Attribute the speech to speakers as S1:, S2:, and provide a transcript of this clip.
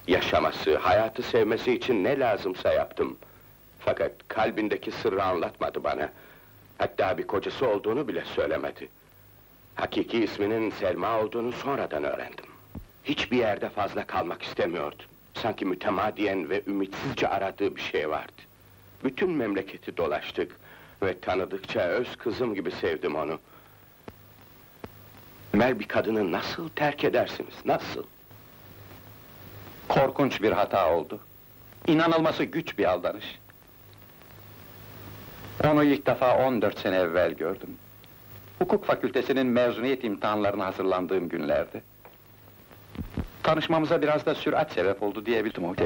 S1: Yaşaması, hayatı sevmesi için ne lazımsa yaptım. Fakat kalbindeki sırrı anlatmadı bana. Hatta bir kocası olduğunu bile söylemedi. Hakiki isminin Selma olduğunu sonradan öğrendim. Hiçbir yerde fazla kalmak istemiyordu. Sanki mütemadiyen ve ümitsizce aradığı bir şey vardı. Bütün memleketi dolaştık ve tanıdıkça öz kızım gibi sevdim onu. Ömer, bir kadını nasıl terk edersiniz, nasıl?
S2: Korkunç bir hata oldu. İnanılması güç bir aldanış. Onu ilk defa 14 sene evvel gördüm. Hukuk fakültesinin mezuniyet imtihanlarına hazırlandığım günlerdi. Tanışmamıza biraz da sürat sebep oldu diyebildim o